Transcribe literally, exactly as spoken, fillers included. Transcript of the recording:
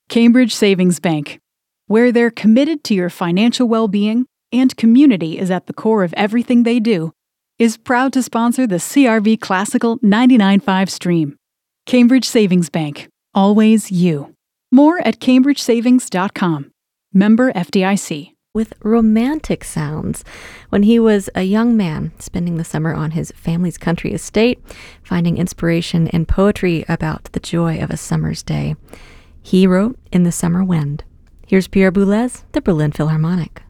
Cambridge Savings Bank, where they're committed to your financial well-being and community is at the core of everything they do, is proud to sponsor the C R V Classical ninety-nine point five stream. Cambridge Savings Bank. Always you. More at cambridge savings dot com. Member F D I C. With romantic sounds when he was a young man spending the summer on his family's country estate, finding inspiration in poetry about the joy of a summer's day. He wrote In the Summer Wind. Here's Pierre Boulez, the Berlin Philharmonic.